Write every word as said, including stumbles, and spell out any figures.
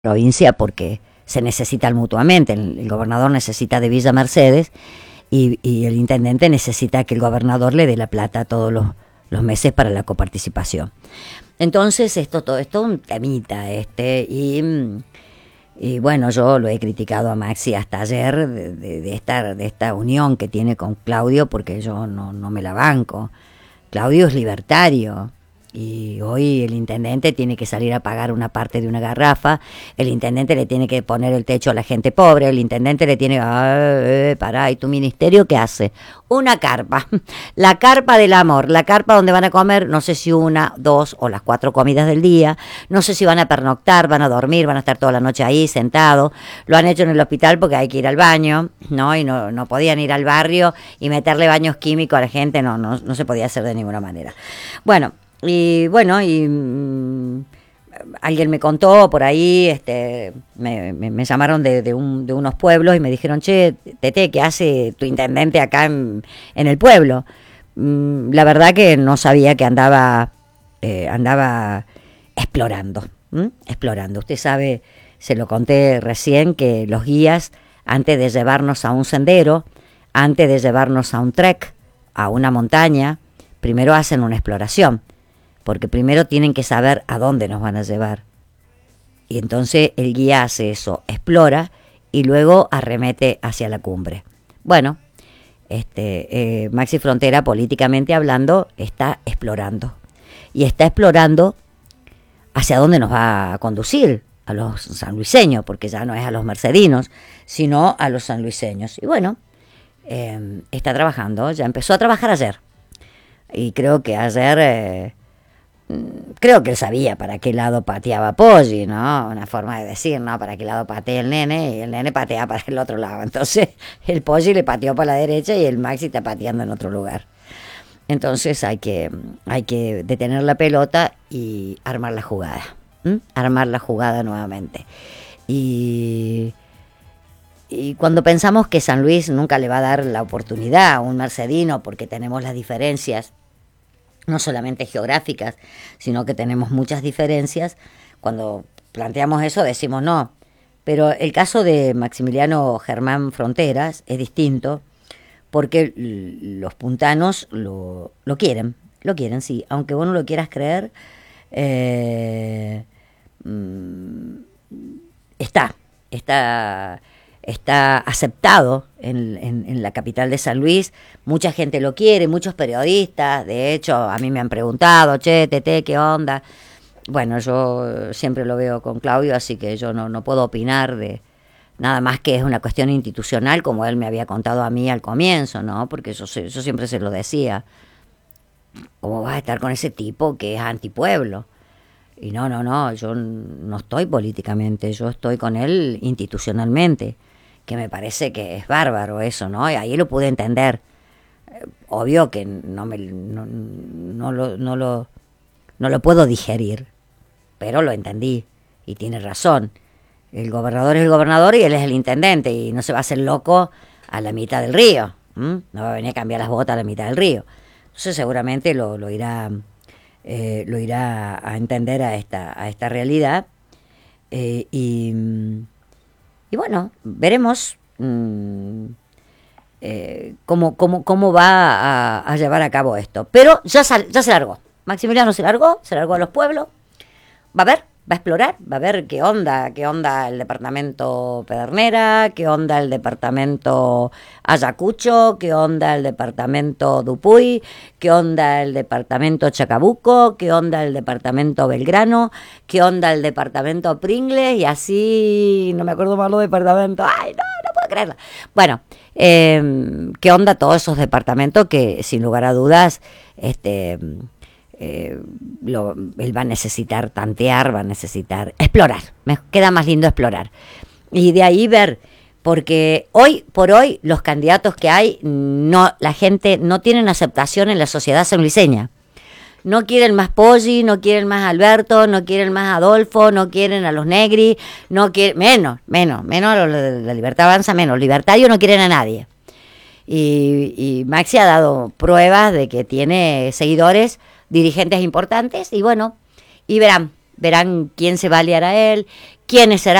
provincia porque se necesitan mutuamente. El, el gobernador necesita de Villa Mercedes y, y el intendente necesita que el gobernador le dé la plata todos los, los meses para la coparticipación. Entonces esto todo esto es un temita este y, y bueno, yo lo he criticado a Maxi hasta ayer de, de, de, esta, de esta unión que tiene con Claudio, porque yo no, no me la banco. Claudio es libertario y hoy el intendente tiene que salir a pagar una parte de una garrafa, el intendente le tiene que poner el techo a la gente pobre, el intendente le tiene que... Ah, eh, pará, ¿y tu ministerio qué hace? Una carpa, la carpa del amor, la carpa donde van a comer, no sé si una, dos o las cuatro comidas del día, no sé si van a pernoctar, van a dormir, van a estar toda la noche ahí sentados, lo han hecho en el hospital porque hay que ir al baño, ¿no? Y no, no podían ir al barrio y meterle baños químicos a la gente, no, no, no se podía hacer de ninguna manera. Bueno, y bueno, y mmm, alguien me contó por ahí, este, me, me, me llamaron de, de, un, de unos pueblos y me dijeron, che, Tete, ¿qué hace tu intendente acá en, en el pueblo? Mm, la verdad que no sabía que andaba, eh, andaba explorando, ¿m? explorando. Usted sabe, se lo conté recién, que los guías, antes de llevarnos a un sendero, antes de llevarnos a un trek, a una montaña, primero hacen una exploración. Porque primero tienen que saber a dónde nos van a llevar. Y entonces el guía hace eso, explora y luego arremete hacia la cumbre. Bueno, este, eh, Maxi Frontera, políticamente hablando, está explorando. Y está explorando hacia dónde nos va a conducir, a los sanluiseños, porque ya no es a los mercedinos, sino a los sanluiseños. Y bueno, eh, está trabajando, ya empezó a trabajar ayer. Y creo que ayer... Eh, Creo que él sabía para qué lado pateaba Poggi, ¿no? Una forma de decir, ¿no? Para qué lado patea el nene y el nene patea para el otro lado. Entonces el Poggi le pateó para la derecha y el Maxi está pateando en otro lugar. Entonces hay que, hay que detener la pelota y armar la jugada. ¿Mm? Armar la jugada nuevamente. Y... Y cuando pensamos que San Luis nunca le va a dar la oportunidad a un mercedino porque tenemos las diferencias, no solamente geográficas, sino que tenemos muchas diferencias, cuando planteamos eso decimos no. Pero el caso de Maximiliano Germán Fronteras es distinto, porque los puntanos lo, lo quieren, lo quieren, sí, aunque vos no lo quieras creer, eh, está, está... está aceptado en, en, en la capital de San Luis, mucha gente lo quiere, muchos periodistas, de hecho a mí me han preguntado, che, Tete, ¿qué onda? Bueno, yo siempre lo veo con Claudio, así que yo no, no puedo opinar de nada más, que es una cuestión institucional, como él me había contado a mí al comienzo, ¿no? Porque yo, yo siempre se lo decía, ¿cómo vas a estar con ese tipo que es antipueblo? Y no, no, no, yo no estoy políticamente, yo estoy con él institucionalmente, que me parece que es bárbaro eso, ¿no? Y ahí lo pude entender. Eh, obvio que no, me, no, no, lo, no, lo, no lo puedo digerir, pero lo entendí y tiene razón. El gobernador es el gobernador y él es el intendente y no se va a hacer loco a la mitad del río. ¿m? No va a venir a cambiar las botas a la mitad del río. Entonces seguramente lo, lo irá... Eh, lo irá a entender a esta, a esta realidad eh, y, y bueno, veremos mmm, eh, cómo, cómo, cómo va a, a llevar a cabo esto. Pero ya, sal, ya se largó, Maximiliano se largó, se largó a los pueblos, va a ver, va a explorar, va a ver qué onda, qué onda el departamento Pedernera, qué onda el departamento Ayacucho, qué onda el departamento Dupuy, qué onda el departamento Chacabuco, qué onda el departamento Belgrano, qué onda el departamento Pringles, y así, no me acuerdo más los departamentos, ay, no, no puedo creerlo. Bueno, eh, qué onda todos esos departamentos que, sin lugar a dudas, este... Eh, lo, él va a necesitar tantear, va a necesitar explorar, me queda más lindo explorar y de ahí ver, porque hoy por hoy los candidatos que hay, no, la gente no tienen aceptación en la sociedad sanluiseña, no quieren más Poggi, no quieren más Alberto, no quieren más Adolfo, no quieren a los Negri, no quieren, menos, menos, menos a los de la Libertad Avanza, menos, libertarios no quieren a nadie y, y Maxi ha dado pruebas de que tiene seguidores, dirigentes importantes, y bueno, y verán, verán quién se va a aliar a él, quiénes serán